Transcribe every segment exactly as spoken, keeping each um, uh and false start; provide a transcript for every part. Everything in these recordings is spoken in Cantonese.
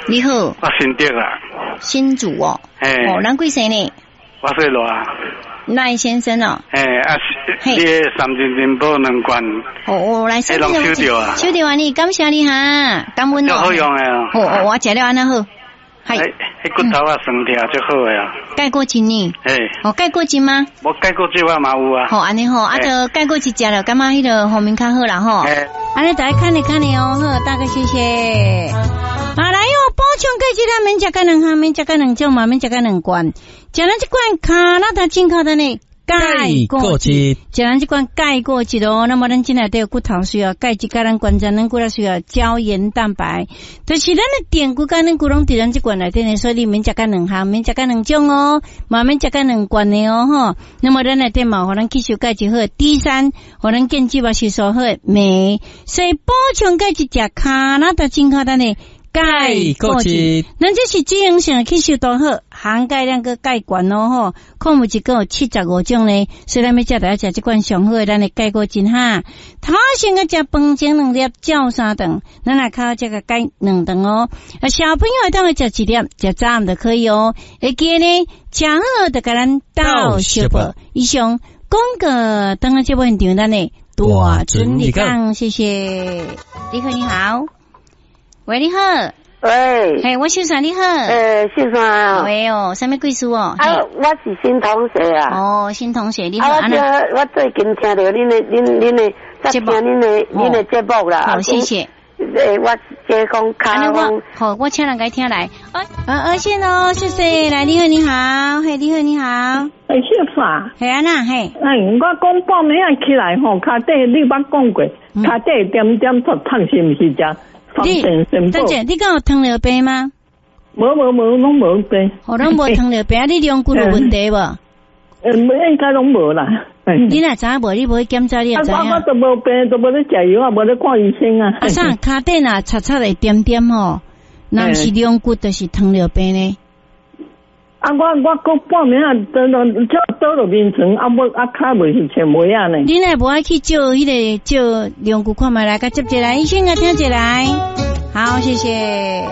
你好， 我新竹啊。 新竹哦。 嘿。 哦，咱几岁呢？ 我岁罗啊。 赖先生哦。 嘿，啊，你的三金金宝两罐。 哦哦，来收到。收到啊。 收到啊，你感谢你哈，感恩哦。 好用的哦。 哦哦，我食了安那好。 系。迄骨头啊，酸痛最好的啊。 钙过精呢？ 嘿。 哦，钙过精吗？ 无钙过精我嘛有啊。 好，安尼好，啊，就钙过精食了，感觉迄个方面较好啦吼。 嘿。 安尼大家看你看你哦，好，大哥谢谢。啊，来哟，补充钙质啦，免食个两项，免食个两种嘛，免食个两罐。食咱这罐卡那达进口的呢，钙过质。食咱这罐钙过质哦，那么咱进来都有骨头需要钙质，甲咱关节咱骨头需要胶原蛋白，就是咱的电骨甲咱骨拢伫咱这罐内底呢，所以你免食个两项，免食个两种哦，嘛免食个两罐的哦吼。那么咱内底嘛，互咱吸收钙质好，第三，互咱建基嘛吸收好镁，所以补充钙质食卡那达进口的呢。钙过质，咱这是脂溶性吸收多好，含钙量个钙管哦吼，矿物质个有七十五种呢，所以咱要食要食这款上好的咱的钙过质哈。头先个食饭前两粒，照三顿，咱来靠这个钙两顿哦。啊，小朋友当然食一粒，食早暗就可以哦。会记呢，食好就甲咱倒小宝。以上广告当然这部现场咱的大准你讲，谢谢。你好，你好。喂，你好。 喂。 嘿，我秀山你好。 诶，秀山。 喂哦，什么贵书哦？ 啊，我是新同学啊。 哦，新同学，你好。 啊，我听，我最近听到恁的、恁、恁的，在听恁的、恁的节目啦。 好，谢谢。 诶，我这讲卡讲。 好，我请人家听来。啊，二线哦，谢谢。来，你好，你好。嘿，你好，你好。 诶，秀山。 嘿啊那嘿。 哎，我讲半暝啊起来吼，脚底你捌讲过，脚底点点作痛是毋是只？ 你，等者，你敢有糖尿病吗？ 无无无，拢无病。 哦，拢无糖尿病，你两骨有问题无？ 呃，应该拢无啦。 你若知影无？你无去检查，你就知影。 啊，我我都无病，都无咧食药啊，无咧看医生啊。 啊，啥？骹底若擦擦的点点吼，若毋是两骨，就是糖尿病呢。 啊，我我讲半暝啊，倒倒照倒落眠床，啊无啊脚袂是穿袂啊呢。 你若无爱去照迄个照两骨看觅来，甲接一来，医生啊听一来。好，谢谢。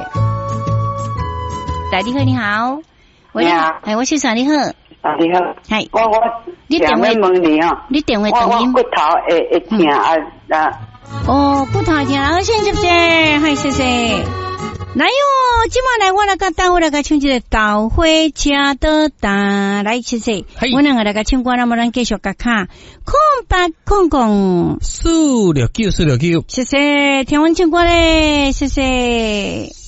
来，你好，你好。 喂，你好。 哎，我秀山，你好。 啊，你好。 系。 我我。 你电话问你哦。 你电话等音。 我骨头会会痛啊啊。 哦，骨头会痛，好，先接者，嗨，谢谢。来哟，今晚来我来个大伙来个唱一个稻花车的打来谢谢，我两个来个唱歌，那么咱继续个卡空白空空四六九四六九， 谢谢，听我唱歌嘞，谢谢。